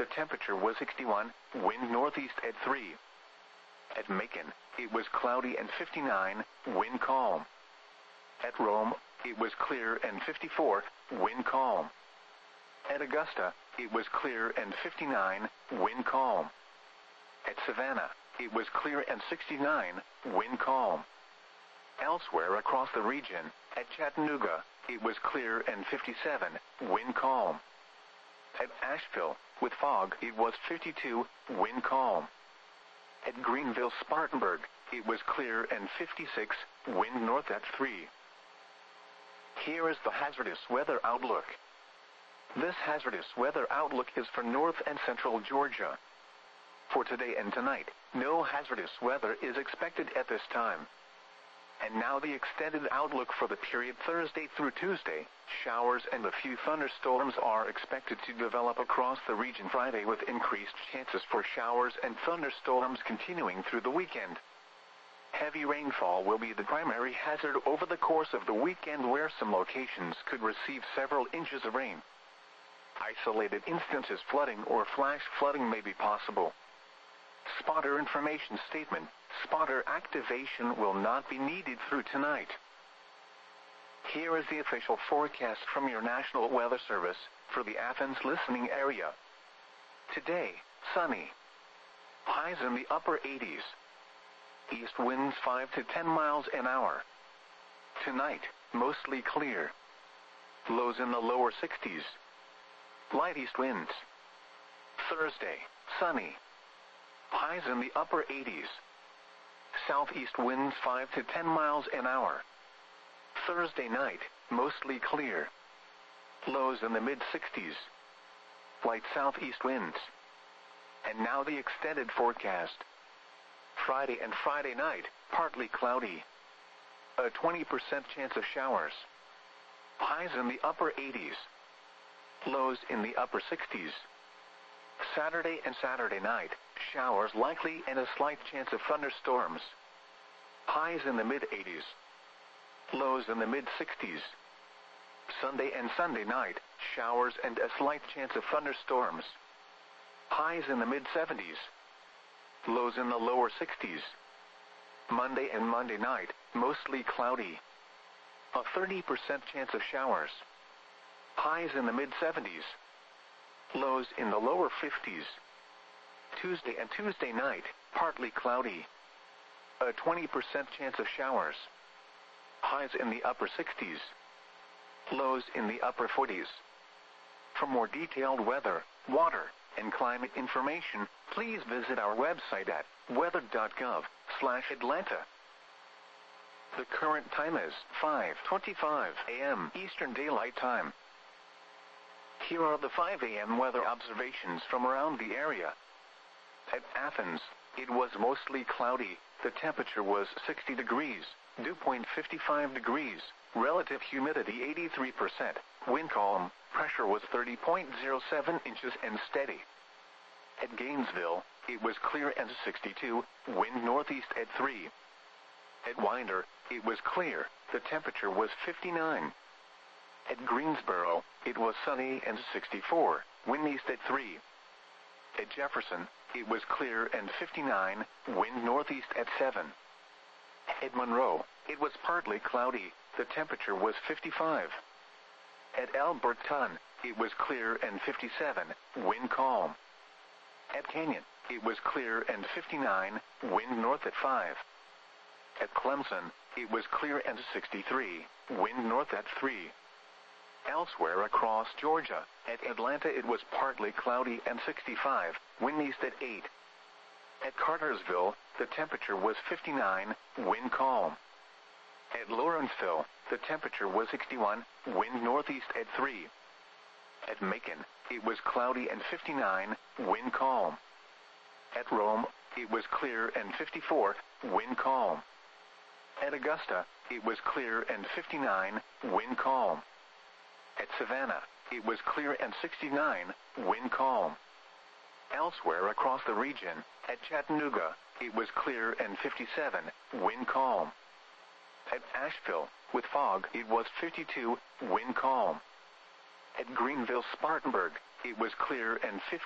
the temperature was 61, wind northeast at 3. At Macon, it was cloudy and 59, wind calm. At Rome, it was clear and 54, wind calm. At Augusta, it was clear and 59, wind calm. At Savannah, it was clear and 69, wind calm. Elsewhere across the region, at Chattanooga, it was clear and 57, wind calm. At Asheville, with fog, it was 52, wind calm. At Greenville, Spartanburg, it was clear and 56, wind north at 3. Here is the hazardous weather outlook. This hazardous weather outlook is for north and central Georgia. For today and tonight, no hazardous weather is expected at this time. And now the extended outlook for the period Thursday through Tuesday. Showers and a few thunderstorms are expected to develop across the region Friday, with increased chances for showers and thunderstorms continuing through the weekend. Heavy rainfall will be the primary hazard over the course of the weekend, where some locations could receive several inches of rain. Isolated instances flooding or flash flooding may be possible. Spotter information statement: spotter activation will not be needed through tonight. Here is the official forecast from your National Weather Service for the Athens listening area. Today, sunny. Highs in the upper 80s. East winds 5 to 10 miles an hour. Tonight, mostly clear. Lows in the lower 60s. Light east winds. Thursday, sunny. Highs in the upper 80s. Southeast winds 5 to 10 miles an hour. Thursday night, mostly clear. Lows in the mid-60s. Light southeast winds. And now the extended forecast. Friday and Friday night, partly cloudy. A 20% chance of showers. Highs in the upper 80s. Lows in the upper 60s. Saturday and Saturday night, showers likely and a slight chance of thunderstorms. Highs in the mid-80s. Lows in the mid-60s. Sunday and Sunday night, showers and a slight chance of thunderstorms. Highs in the mid-70s. Lows in the lower 60s. Monday and Monday night, mostly cloudy. A 30% chance of showers. Highs in the mid-70s. Lows in the lower 50s. Tuesday and Tuesday night, partly cloudy. A 20% chance of showers. Highs in the upper 60s. Lows in the upper 40s. For more detailed weather, water, and climate information, please visit our website at weather.gov/Atlanta. The current time is 5:25 a.m. Eastern Daylight Time. Here are the 5 a.m. weather observations from around the area. At Athens, it was mostly cloudy. The temperature was 60 degrees, dew point 55 degrees, relative humidity 83%, wind calm, pressure was 30.07 inches and steady. At Gainesville, it was clear and 62, wind northeast at 3. At Winder, it was clear, the temperature was 59. At Greensboro, it was sunny and 64, wind east at 3. At Jefferson, it was clear and 59, wind northeast at 7. At Monroe, it was partly cloudy, the temperature was 55. At Alberton, it was clear and 57, wind calm. At Canyon, it was clear and 59, wind north at 5. At Clemson, it was clear and 63, wind north at 3. Elsewhere across Georgia, at Atlanta it was partly cloudy and 65, wind east at 8. At Cartersville, the temperature was 59, wind calm. At Lawrenceville, the temperature was 61, wind northeast at 3. At Macon, it was cloudy and 59, wind calm. At Rome, it was clear and 54, wind calm. At Augusta, it was clear and 59, wind calm. At Savannah, it was clear and 69, wind calm. Elsewhere across the region, at Chattanooga, it was clear and 57, wind calm. At Asheville, with fog, it was 52, wind calm. At Greenville, Spartanburg, it was clear and 50.